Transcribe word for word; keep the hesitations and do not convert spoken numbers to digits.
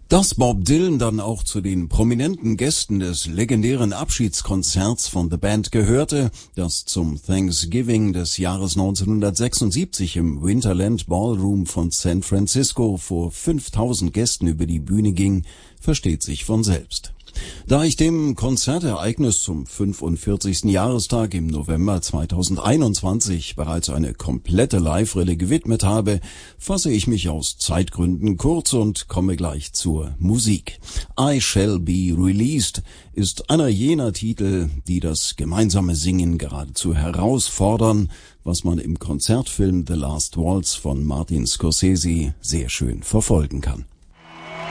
Dass Bob Dylan dann auch zu den prominenten Gästen des legendären Abschiedskonzerts von The Band gehörte, das zum Thanksgiving des Jahres neunzehnhundertsechsundsiebzig im Winterland Ballroom von San Francisco vor fünftausend Gästen über die Bühne ging, versteht sich von selbst. Da ich dem Konzertereignis zum fünfundvierzigsten Jahrestag im November zweitausendeinundzwanzig bereits eine komplette Live-Rille gewidmet habe, fasse ich mich aus Zeitgründen kurz und komme gleich zur Musik. I Shall Be Released ist einer jener Titel, die das gemeinsame Singen geradezu herausfordern, was man im Konzertfilm The Last Waltz von Martin Scorsese sehr schön verfolgen kann.